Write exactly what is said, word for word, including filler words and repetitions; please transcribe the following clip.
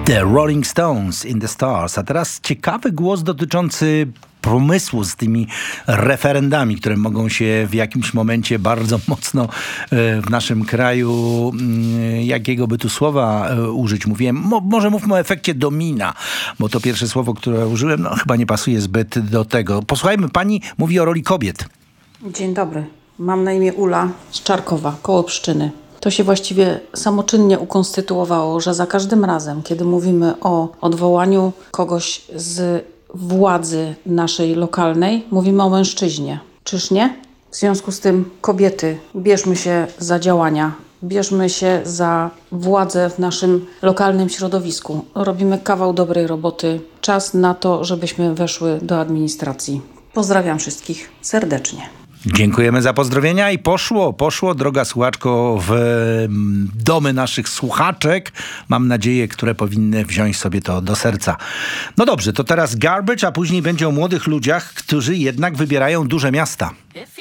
The Rolling Stones in the Stars. A teraz ciekawy głos dotyczący pomysłu z tymi referendami, które mogą się w jakimś momencie bardzo mocno w naszym kraju, jakiego by tu słowa użyć, mówiłem, mo, może mówmy o efekcie domina, bo to pierwsze słowo, które użyłem, no chyba nie pasuje zbyt do tego. Posłuchajmy, pani mówi o roli kobiet. Dzień dobry. Mam na imię Ula z Czarkowa, koło Pszczyny. To się właściwie samoczynnie ukonstytuowało, że za każdym razem, kiedy mówimy o odwołaniu kogoś z władzy naszej lokalnej, mówimy o mężczyźnie. Czyż nie? W związku z tym kobiety, bierzmy się za działania, bierzmy się za władzę w naszym lokalnym środowisku. Robimy kawał dobrej roboty. Czas na to, żebyśmy weszły do administracji. Pozdrawiam wszystkich serdecznie. Dziękujemy za pozdrowienia i poszło, poszło, droga słuchaczko, w domy naszych słuchaczek. Mam nadzieję, które powinny wziąć sobie to do serca. No dobrze, to teraz Garbage, a później będzie o młodych ludziach, którzy jednak wybierają duże miasta.